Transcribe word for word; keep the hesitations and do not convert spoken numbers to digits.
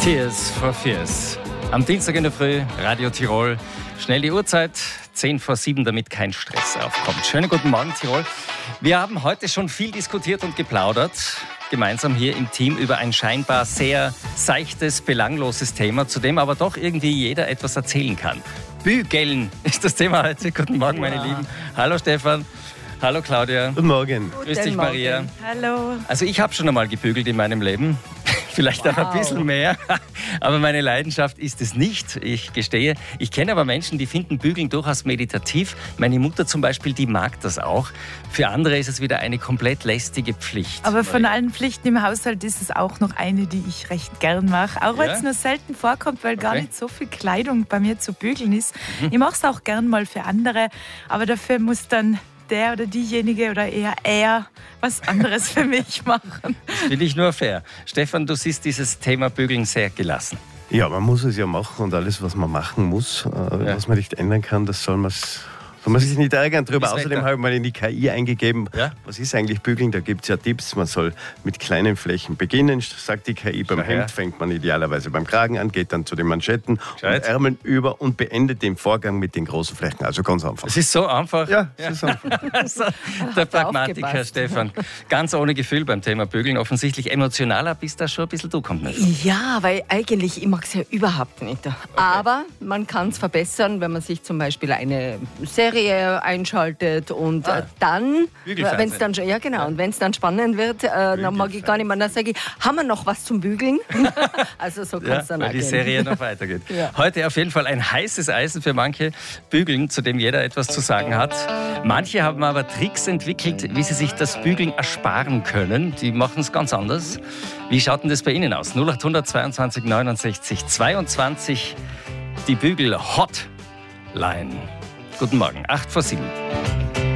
Tears for Fears. Am Dienstag in der Früh, Radio Tirol. Schnell die Uhrzeit, zehn vor sieben, damit kein Stress aufkommt. Schönen guten Morgen, Tirol. Wir haben heute schon viel diskutiert und geplaudert, gemeinsam hier im Team über ein scheinbar sehr seichtes, belangloses Thema, zu dem aber doch irgendwie jeder etwas erzählen kann. Bügeln ist das Thema heute. Guten Morgen, meine ja. Lieben. Hallo Stefan. Hallo Claudia. Guten Morgen. Grüß dich, Guten Maria. Morgen. Hallo. Also ich habe schon einmal gebügelt in meinem Leben. Vielleicht wow. auch ein bisschen mehr. Aber meine Leidenschaft ist es nicht, ich gestehe. Ich kenne aber Menschen, die finden Bügeln durchaus meditativ. Meine Mutter zum Beispiel, die mag das auch. Für andere ist es wieder eine komplett lästige Pflicht. Aber von allen Pflichten im Haushalt ist es auch noch eine, die ich recht gern mache. Auch wenn es ja? nur selten vorkommt, weil okay. gar nicht so viel Kleidung bei mir zu bügeln ist. Mhm. Ich mache es auch gern mal für andere. Aber dafür muss dann der oder diejenige oder eher er was anderes für mich machen. Das finde ich nur fair. Stefan, du siehst dieses Thema Bügeln sehr gelassen. Ja, man muss es ja machen und alles, was man machen muss, äh, ja. was man nicht ändern kann, das soll man soll man sich nicht ärgern drüber. Außerdem habe ich mal in die K I eingegeben, ja? was ist eigentlich Bügeln? Da gibt es ja Tipps. Man soll mit kleinen Flächen beginnen, sagt die K I. Beim Schau Hemd her. fängt man idealerweise beim Kragen an, geht dann zu den Manschetten Scheiß. und Ärmeln über und beendet den Vorgang mit den großen Flächen. Also ganz einfach. Es ist so einfach. Ja, es ja. ist einfach. Also, der Pragmatiker Stefan. Ganz ohne Gefühl beim Thema Bügeln. Offensichtlich emotionaler bist da schon ein bisschen du, kommt nicht. Ja, weil eigentlich, ich mag es ja überhaupt nicht. Okay. Aber man kann es verbessern, wenn man sich zum Beispiel eine Serie einschaltet und ah, dann, wenn es dann ja genau, ja. und wenn es dann spannend wird, äh, dann mag ich gar nicht mehr, dann sage ich, haben wir noch was zum Bügeln? Also so kann es ja, dann weil auch die gehen. Serie noch weitergeht. Ja. Heute auf jeden Fall ein heißes Eisen für manche Bügeln, zu dem jeder etwas zu sagen hat. Manche haben aber Tricks entwickelt, wie sie sich das Bügeln ersparen können. Die machen es ganz anders. Wie schaut denn das bei Ihnen aus? null acht hundert zweiundzwanzig neunundsechzig zweiundzwanzig, die Bügel-Hotline. Guten Morgen, acht vor sieben.